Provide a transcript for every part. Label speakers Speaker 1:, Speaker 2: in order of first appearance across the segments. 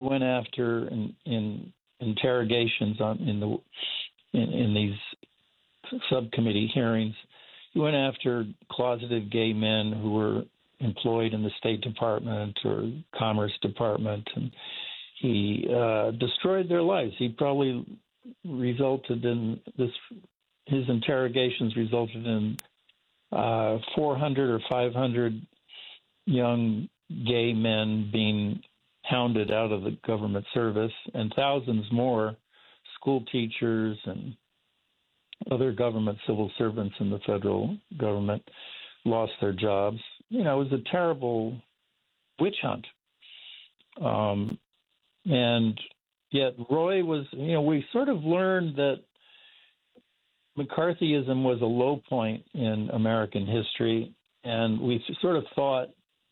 Speaker 1: went after in interrogations in these subcommittee hearings. He went after closeted gay men who were employed in the State Department or Commerce Department, and he destroyed their lives. He probably resulted in this. His interrogations resulted in 400 or 500 young gay men being hounded out of the government service, and thousands more school teachers and other government civil servants in the federal government lost their jobs. It was a terrible witch hunt. And yet Roy was, we sort of learned that McCarthyism was a low point in American history, and we sort of thought,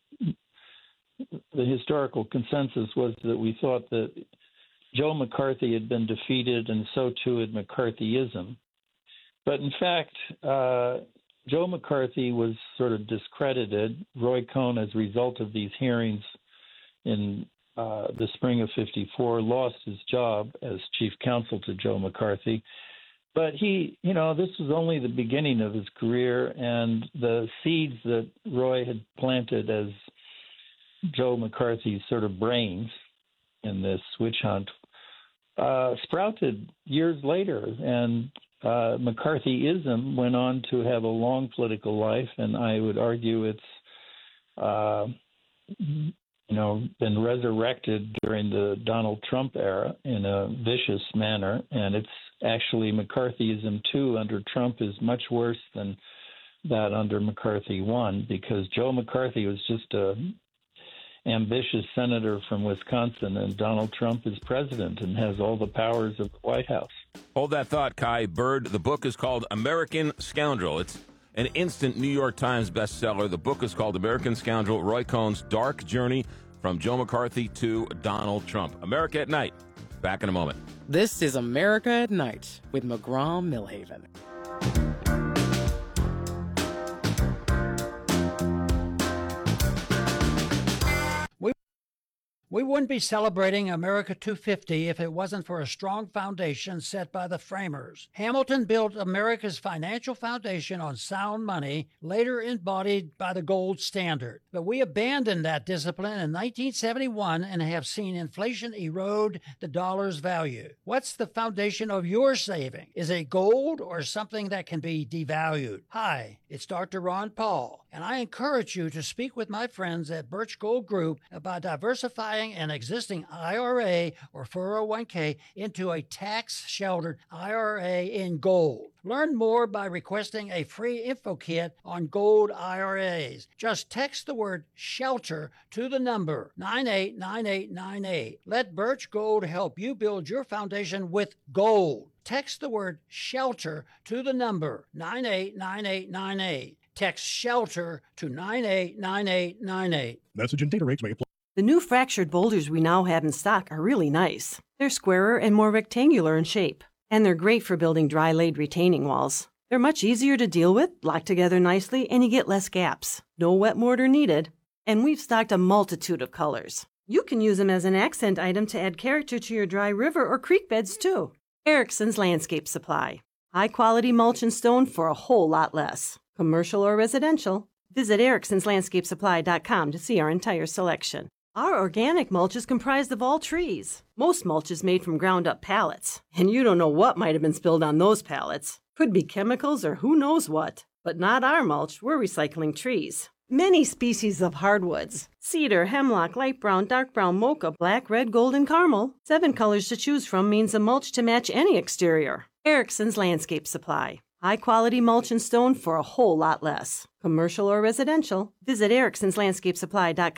Speaker 1: the historical consensus was that we thought that Joe McCarthy had been defeated, and so too had McCarthyism. But in fact, Joe McCarthy was sort of discredited. Roy Cohn, as a result of these hearings in the spring of '54, lost his job as chief counsel to Joe McCarthy. But he, this was only the beginning of his career, and the seeds that Roy had planted as Joe McCarthy's sort of brains in this witch hunt sprouted years later, and McCarthyism went on to have a long political life, and I would argue it's been resurrected during the Donald Trump era in a vicious manner, and it's actually McCarthyism too under Trump is much worse than that under McCarthy 1, because Joe McCarthy was just a ambitious senator from Wisconsin, and Donald Trump is president and has all the powers of the White House.
Speaker 2: Hold that thought, Kai Bird. The book is called American Scoundrel. It's an instant New York Times bestseller. The book is called American Scoundrel, Roy Cohn's Dark Journey from Joe McCarthy to Donald Trump. America at Night. Back in a moment.
Speaker 3: This is America at Night with McGraw-Milhaven.
Speaker 4: We wouldn't be celebrating America 250 if it wasn't for a strong foundation set by the framers. Hamilton built America's financial foundation on sound money, later embodied by the gold standard. But we abandoned that discipline in 1971 and have seen inflation erode the dollar's value. What's the foundation of your saving? Is it gold or something that can be devalued? Hi, it's Dr. Ron Paul, and I encourage you to speak with my friends at Birch Gold Group about diversifying an existing IRA or 401k into a tax-sheltered IRA in gold. Learn more by requesting a free info kit on gold IRAs. Just text the word SHELTER to the number 989898. Let Birch Gold help you build your foundation with gold. Text the word SHELTER to the number 989898. Text SHELTER to 989898.
Speaker 5: Message and data rates may apply.
Speaker 6: The new fractured boulders we now have in stock are really nice. They're squarer and more rectangular in shape, and they're great for building dry-laid retaining walls. They're much easier to deal with, lock together nicely, and you get less gaps. No wet mortar needed. And we've stocked a multitude of colors. You can use them as an accent item to add character to your dry river or creek beds, too. Erickson's Landscape Supply. High-quality mulch and stone for a whole lot less. Commercial or residential. Visit ericksonslandscapesupply.com to see our entire selection. Our organic mulch is comprised of all trees. Most mulch is made from ground-up pallets, and you don't know what might have been spilled on those pallets. Could be chemicals or who knows what. But not our mulch. We're recycling trees. Many species of hardwoods. Cedar, hemlock, light brown, dark brown, mocha, black, red, gold, and caramel. 7 colors to choose from means a mulch to match any exterior. Erickson's Landscape Supply. High-quality mulch and stone for a whole lot less. Commercial or residential. Visit ericksonslandscapesupply.com.